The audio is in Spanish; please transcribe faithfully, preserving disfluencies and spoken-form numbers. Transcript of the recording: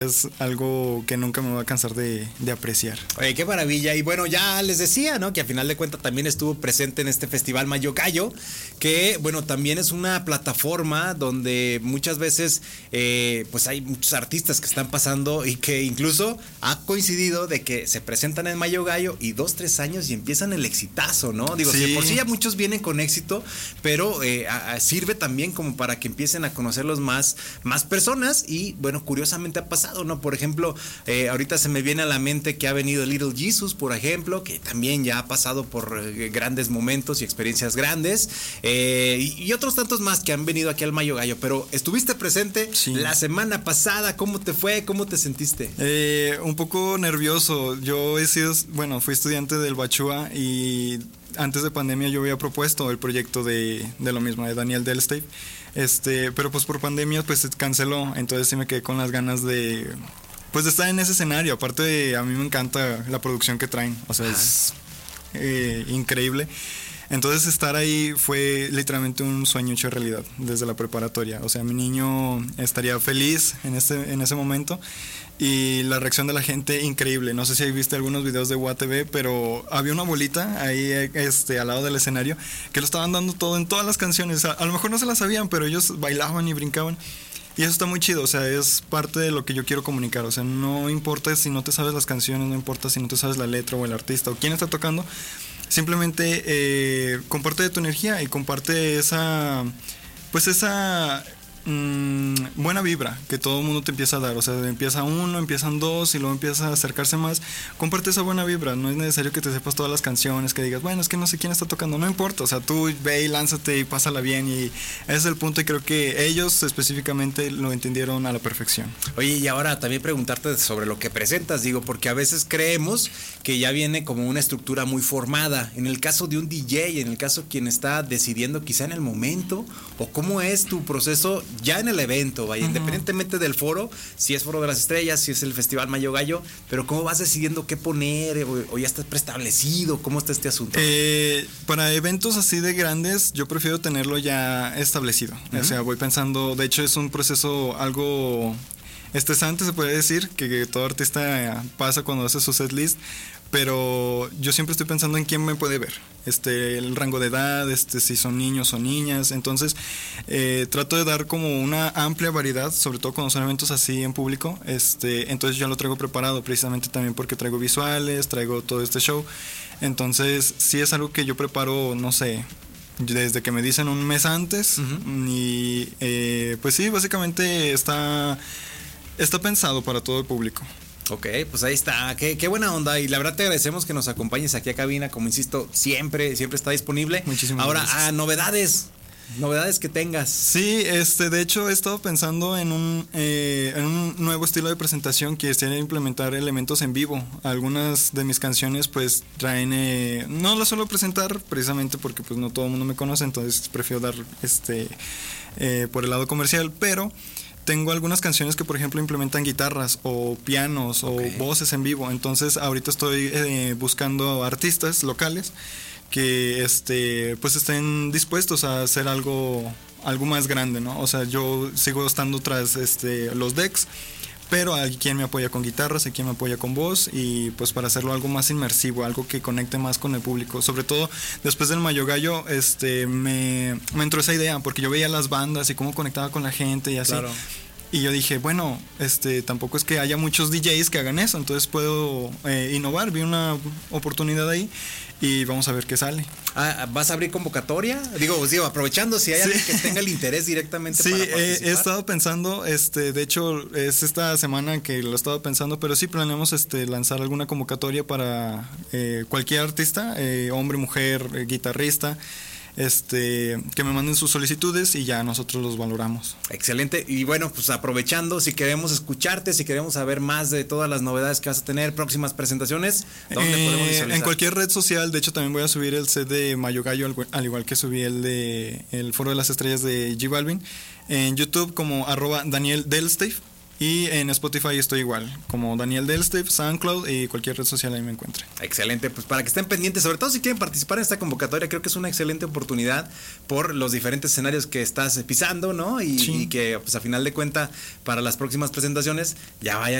Es algo que nunca me voy a cansar de, de apreciar. Oye, qué maravilla. Y bueno, ya les decía, ¿no? Que a final de cuentas también estuvo presente en este festival Mayo Gallo, que bueno, también es una plataforma donde muchas veces eh, pues hay muchos artistas que están pasando y que incluso ha coincidido de que se presentan en Mayo Gallo y dos, tres años y empiezan el exitazo, ¿no? Digo, Sí. si por sí ya muchos vienen con éxito, pero eh, a, a, sirve también como para que empiecen a conocerlos más, más personas y bueno, curiosamente ha pasado, ¿no? Por ejemplo, eh, ahorita se me viene a la mente que ha venido Little Jesus, por ejemplo, que también ya ha pasado por eh, grandes momentos y experiencias grandes, eh, y, y otros tantos más que han venido aquí al Mayo Gallo, pero estuviste presente sí. la semana pasada. ¿Cómo te fue? ¿Cómo te sentiste? Eh, un poco nervioso. Yo he sido, bueno, fui estudiante del Bachúa y antes de pandemia yo había propuesto el proyecto de, de lo mismo, de Daniel Delstave. Este, pero pues por pandemia pues se canceló, entonces sí me quedé con las ganas de pues de estar en ese escenario. Aparte de, a mí me encanta la producción que traen, o sea, ah. es eh, increíble. Entonces estar ahí fue literalmente un sueño hecho realidad desde la preparatoria. O sea, mi niño estaría feliz en ese, en ese momento. Y la reacción de la gente, increíble. No sé si viste algunos videos de U A T V, pero había una bolita ahí este, al lado del escenario que lo estaban dando todo en todas las canciones. A, a lo mejor no se las sabían, pero ellos bailaban y brincaban. Y eso está muy chido, o sea, es parte de lo que yo quiero comunicar. O sea, no importa si no te sabes las canciones, no importa si no te sabes la letra o el artista o quién está tocando. Simplemente eh, comparte de tu energía y comparte esa, pues esa mmm, buena vibra que todo el mundo te empieza a dar. O sea, empieza uno, empiezan dos y luego empieza a acercarse más. Comparte esa buena vibra. No es necesario que te sepas todas las canciones, que digas, bueno, es que no sé quién está tocando. No importa, o sea, tú ve y lánzate y pásala bien. Y ese es el punto y creo que ellos específicamente lo entendieron a la perfección. Oye, y ahora también preguntarte sobre lo que presentas, digo, porque a veces creemos que ya viene como una estructura muy formada. En el caso de un D J, en el caso de quien está decidiendo quizá en el momento, o cómo es tu proceso ya en el evento, vaya, uh-huh. independientemente del foro, si es Foro de las Estrellas, si es el Festival Mayo Gallo, pero cómo vas decidiendo qué poner, o, o ya estás preestablecido, ¿cómo está este asunto? Eh, para eventos así de grandes, yo prefiero tenerlo ya establecido. Uh-huh. O sea, voy pensando, de hecho es un proceso algo estresante, se puede decir, que, que todo artista pasa cuando hace su setlist, pero yo siempre estoy pensando en quién me puede ver, este, el rango de edad, este, si son niños o niñas. Entonces eh, trato de dar como una amplia variedad, sobre todo cuando son eventos así en público. Este, entonces ya lo traigo preparado precisamente también porque traigo visuales, traigo todo este show. Entonces sí es algo que yo preparo, no sé, desde que me dicen un mes antes. Uh-huh. Y eh, pues sí, básicamente está, está pensado para todo el público. Ok, pues ahí está, qué, qué buena onda, y la verdad te agradecemos que nos acompañes aquí a cabina, como insisto, siempre, siempre está disponible. Muchísimas Ahora, gracias. ah, novedades, novedades que tengas. Sí, este, de hecho he estado pensando en un, eh, en un nuevo estilo de presentación que es implementar elementos en vivo. Algunas de mis canciones pues traen, eh, no las suelo presentar precisamente porque pues no todo el mundo me conoce, entonces prefiero dar este eh, por el lado comercial, pero tengo algunas canciones que por ejemplo implementan guitarras o pianos okay. o voces en vivo. Entonces ahorita estoy eh, buscando artistas locales que este pues estén dispuestos a hacer algo algo más grande, ¿no? O sea, yo sigo estando tras este los decks, pero hay quien me apoya con guitarras, hay quien me apoya con voz, y pues para hacerlo algo más inmersivo, algo que conecte más con el público. Sobre todo después del Mayo Gallo, este, me, me entró esa idea, porque yo veía las bandas y cómo conectaba con la gente y así. Claro. Y yo dije, bueno, este, tampoco es que haya muchos D Js que hagan eso, entonces puedo eh, innovar. Vi una oportunidad ahí y vamos a ver qué sale. Ah, ¿vas a abrir convocatoria? Digo, digo aprovechando si hay sí. alguien que tenga el interés directamente sí, para participar. Sí, he, he estado pensando, este, de hecho es esta semana que lo he estado pensando, pero sí planeamos este, lanzar alguna convocatoria para eh, cualquier artista, eh, hombre, mujer, eh, guitarrista, este, que me manden sus solicitudes y ya nosotros los valoramos. Excelente. Y bueno, pues aprovechando, si queremos escucharte, si queremos saber más de todas las novedades que vas a tener, próximas presentaciones, ¿dónde eh, podemos visualizar? En cualquier red social. De hecho también voy a subir el set de Mayo Gallo, al igual que subí el de el Foro de las Estrellas de J Balvin, en YouTube como arroba Daniel Delstave, Y en Spotify estoy igual, como Daniel Delstave, SoundCloud y cualquier red social ahí me encuentre. Excelente, pues para que estén pendientes, sobre todo si quieren participar en esta convocatoria, creo que es una excelente oportunidad por los diferentes escenarios que estás pisando, ¿no? Y, sí. y que pues a final de cuenta para las próximas presentaciones ya vayan